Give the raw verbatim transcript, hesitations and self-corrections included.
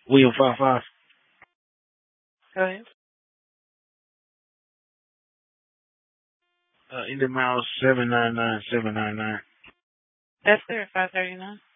William five five. Go ahead. Uh, Indy Miles seven nine nine seven nine nine. That's there, five thirty-nine.